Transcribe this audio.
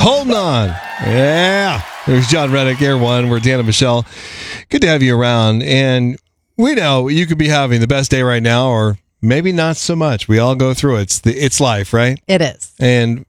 Holding on. Yeah. There's John Reddick, Air One. We're Dan and Michelle. Good to have you around. And we know you could be having the best day right now, or maybe not so much. We all go through it. It's life, right? It is. And